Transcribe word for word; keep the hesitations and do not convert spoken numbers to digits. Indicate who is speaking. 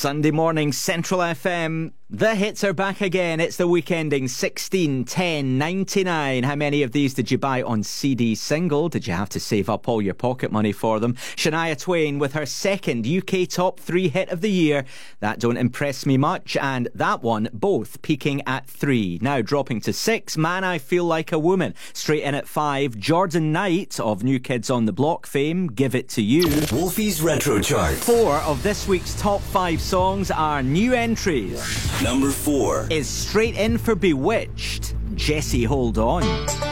Speaker 1: Sunday morning, Central F M. The hits are back again. It's the week ending sixteen ten ninety-nine. How many of these did you buy on C D single? Did you have to save up all your pocket money for them? Shania Twain with her second U K top three hit of the year. That don't impress me much. And that one, both peaking at three. Now dropping to six, Man I Feel Like a Woman. Straight in at five, Jordan Knight of New Kids on the Block fame, Give It To You.
Speaker 2: Wolfie's Retro Chart.
Speaker 1: Four of this week's top five songs are new entries.
Speaker 2: Number four
Speaker 1: Is straight in for Bewitched, Jessie Hold On.